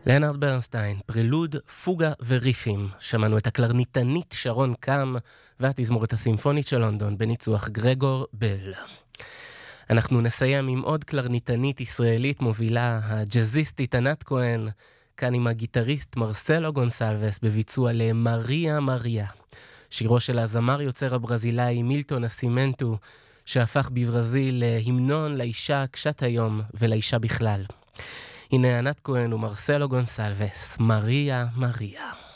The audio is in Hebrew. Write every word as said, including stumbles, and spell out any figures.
ליאונרד ברנסטיין, פרלוד, פוגה וריפים. שמענו את הקלרניתנית שרון קאם והתזמורת הסימפונית של לונדון בניצוח גרגור בל. אנחנו נסיים עם עוד קלרניתנית ישראלית מובילה, הג'אזיסטית ענת כהן, כאן עם הגיטריסט מרסלו גונסלבס בביצוע למריה מריה. שירו של הזמר יוצר הברזילאי מילטון אסימנטו, שהפך בברזיל להמנון לאישה קשת היום ולאישה בכלל. הנה ענת כהן ומרסלו גונסלבס, מריה מריה.